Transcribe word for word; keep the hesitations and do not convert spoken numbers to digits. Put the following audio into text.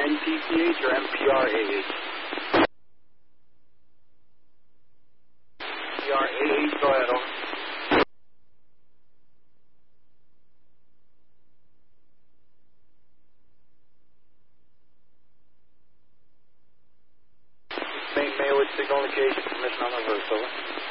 N P C H or M P R A H? M P R A H, go ahead, over. Main Maywood signal indication, permission on the reverse, over.